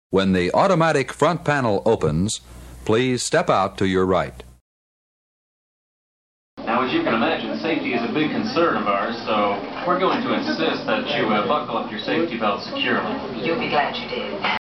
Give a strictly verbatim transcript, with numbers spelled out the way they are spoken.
When the automatic front panel opens, please step out to your right. Now, as you can imagine, safety is a big concern of ours, so we're going to insist that you uh, buckle up your safety belt securely. You'll be glad you did.